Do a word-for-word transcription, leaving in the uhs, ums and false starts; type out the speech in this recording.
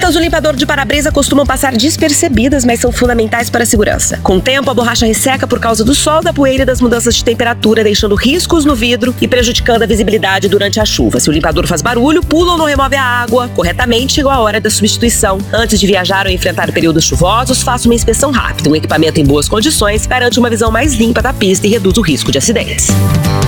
Dicas do limpador de para-brisa costumam passar despercebidas, mas são fundamentais para a segurança. Com o tempo, a borracha resseca por causa do sol, da poeira e das mudanças de temperatura, deixando riscos no vidro e prejudicando a visibilidade durante a chuva. Se o limpador faz barulho, pula ou não remove a água corretamente, chegou a hora da substituição. Antes de viajar ou enfrentar períodos chuvosos, faça uma inspeção rápida. Um equipamento em boas condições garante uma visão mais limpa da pista e reduz o risco de acidentes.